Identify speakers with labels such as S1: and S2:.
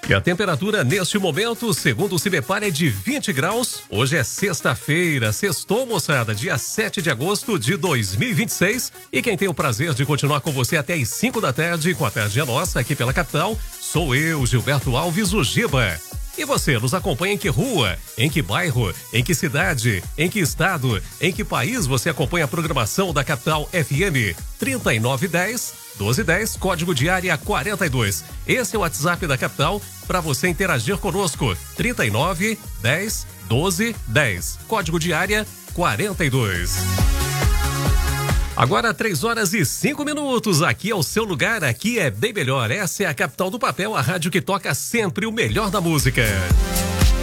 S1: E a temperatura neste momento, segundo o Cibepar, é de 20 graus. Hoje é sexta-feira, sextou, moçada, dia 7 de agosto de 2026. E quem tem o prazer de continuar com você até às 5 da tarde, com a Tarde é Nossa, aqui pela capital, sou eu, Gilberto Alves, o Giba. E você nos acompanha em que rua, em que bairro, em que cidade, em que estado, em que país você acompanha a programação da Capital FM? 3910-1210, código de área 42. Esse é o WhatsApp da Capital para você interagir conosco. 3910-1210, código de área 42. Agora 3h05. Aqui é o seu lugar, aqui é bem melhor. Essa é a Capital do Papel, a rádio que toca sempre o melhor da música.